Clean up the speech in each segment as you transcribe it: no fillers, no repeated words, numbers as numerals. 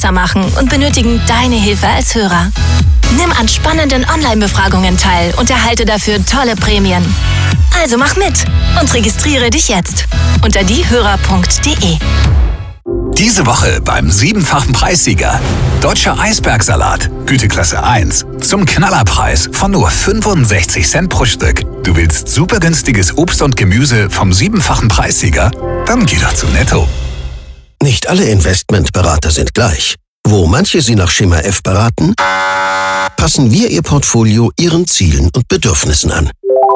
besser machen und benötigen deine Hilfe als Hörer. Nimm an spannenden Online-Befragungen teil und erhalte dafür tolle Prämien. Also mach mit und registriere dich jetzt unter diehörer.de. Diese Woche beim 7-fachen Preissieger. Deutscher Eisbergsalat, Güteklasse 1. Zum Knallerpreis von nur 65 Cent pro Stück. Du willst super günstiges Obst und Gemüse vom 7-fachen Preissieger? Dann geh doch zu Netto. Nicht alle Investmentberater sind gleich. Wo manche Sie nach Schema F beraten, passen wir Ihr Portfolio Ihren Zielen und Bedürfnissen an.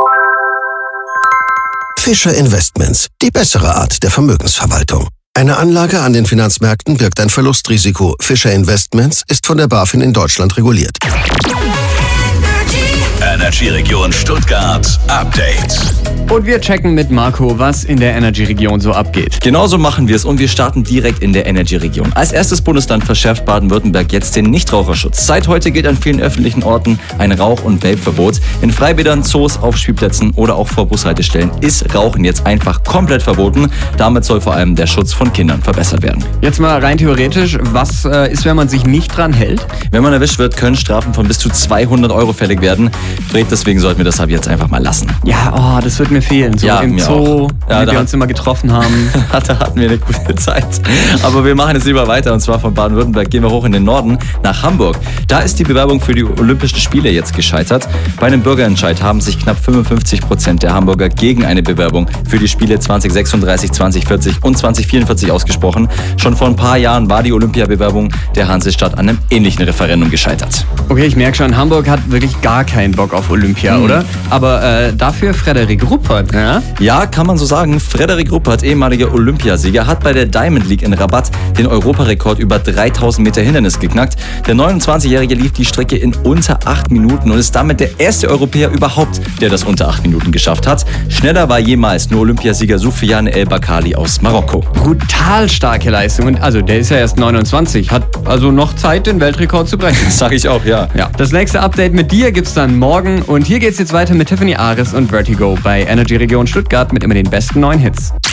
Fischer Investments, die bessere Art der Vermögensverwaltung. Eine Anlage an den Finanzmärkten birgt ein Verlustrisiko. Fischer Investments ist von der BaFin in Deutschland reguliert. Energy-Region Stuttgart Update. Und wir checken mit Marco, was in der Energy-Region so abgeht. Genauso machen wir es und wir starten direkt in der Energy-Region. Als erstes Bundesland verschärft Baden-Württemberg jetzt den Nichtraucherschutz. Seit heute gilt an vielen öffentlichen Orten ein Rauch- und Vape-Verbot. In Freibädern, Zoos, auf Spielplätzen oder auch vor Bushaltestellen ist Rauchen jetzt einfach komplett verboten. Damit soll vor allem der Schutz von Kindern verbessert werden. Jetzt mal rein theoretisch, was ist, wenn man sich nicht dran hält? Wenn man erwischt wird, können Strafen von bis zu 200 € fällig werden. Fred, deswegen sollten wir das ab jetzt einfach mal lassen. Ja, das wird mir fehlen. So ja, im Zoo, wie wir uns immer getroffen haben. Da hatten wir eine gute Zeit. Aber wir machen jetzt lieber weiter. Und zwar von Baden-Württemberg gehen wir hoch in den Norden nach Hamburg. Da ist die Bewerbung für die Olympischen Spiele jetzt gescheitert. Bei einem Bürgerentscheid haben sich knapp 55% der Hamburger gegen eine Bewerbung für die Spiele 2036, 2040 und 2044 ausgesprochen. Schon vor ein paar Jahren war die Olympiabewerbung der Hansestadt an einem ähnlichen Referendum gescheitert. Okay, ich merke schon, Hamburg hat wirklich gar keinen Bock auf Olympia, oder? Aber dafür Frederik Ruppert, ja? Ja, kann man so sagen. Frederik Ruppert, ehemaliger Olympiasieger, hat bei der Diamond League in Rabat den Europarekord über 3000 Meter Hindernis geknackt. Der 29-Jährige lief die Strecke in unter 8 Minuten und ist damit der erste Europäer überhaupt, der das unter 8 Minuten geschafft hat. Schneller war jemals nur Olympiasieger Soufiane El Bakkali aus Marokko. Brutal starke Leistung. Und also der ist ja erst 29, hat also noch Zeit, den Weltrekord zu brechen. Das sage ich auch, ja. Das nächste Update mit dir gibt's dann morgen. Und hier geht's jetzt weiter mit Tiffany Ares und Vertigo bei Energy Region Stuttgart mit immer den besten neuen Hits.